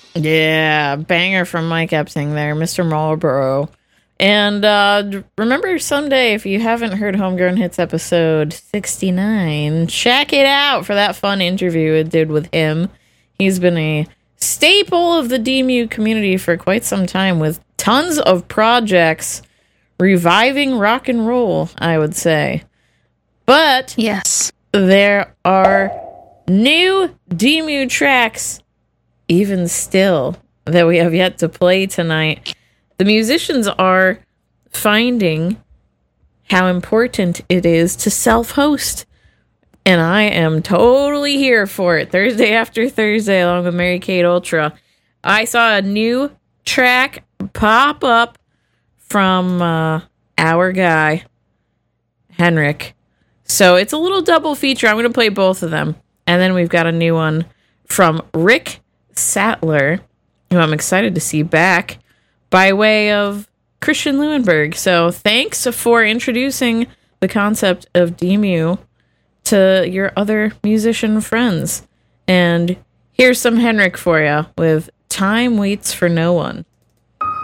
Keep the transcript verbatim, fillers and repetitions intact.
Yeah, banger from Mike Epting there, Mister Marlboro. And uh, remember, someday, if you haven't heard Homegrown Hits episode sixty-nine, check it out for that fun interview it did with him. He's been a staple of the D M U community for quite some time with tons of projects reviving rock and roll, I would say. But yes, there are new D M U tracks, even still, that we have yet to play tonight. The musicians are finding how important it is to self-host. And I am totally here for it. Thursday after Thursday, along with Mary Kate Ultra. I saw a new track pop up from uh, our guy, Henrik. So it's a little double feature. I'm going to play both of them. And then we've got a new one from Rick Sattler, who I'm excited to see back, by way of Christian Leuenberg. So thanks for introducing the concept of D M U to your other musician friends. And here's some Henrik for you with Time Waits for No One.